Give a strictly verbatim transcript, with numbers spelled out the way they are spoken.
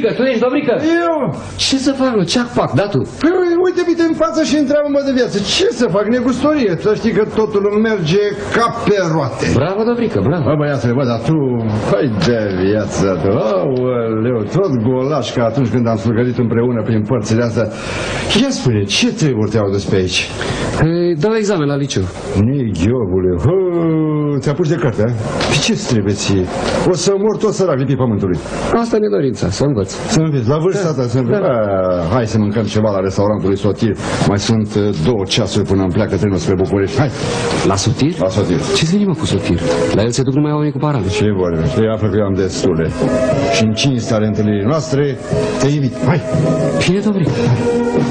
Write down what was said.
Dobrică, tu ești Dobrică? Eu? Ce să fac, mă? Ce-ac-pac, da tu? Păi, uite-mi în față și întreabă-mă de viață. Ce să fac? Negustorie. Să știi că totul îmi merge ca pe roate. Bravo, Dobrică, bravo. Bă, băiatule, bă, dar tu... Păi de viață, tu. Aoleu, tot golaș ca atunci când am slugărit împreună prin părțile astea. Ia spune, ce treburi te-au dus pe aici? Păi, dau examen la liceu. Nighiobule, te apuci de carte, a? Pe ce-ți trebuie ție? O să mor tot sărac lipii pământului. Asta e dorința, să învăț. Să înveți, la vârsta ta să înveți. Da. Hai să mâncăm ceva la restaurantul lui Sotir. Mai sunt două ceasuri până îmi pleacă trenul spre București. Hai! La Sotir? La Sotir. Ce-ți veni, mă, cu Sotir? La el se duc numai oamenii cu parale. Ce vorbești? Eu află că eu am destule. Și în cinstea ale întâlnirii noastre te invit. Hai! Bine, Dobrică, hai.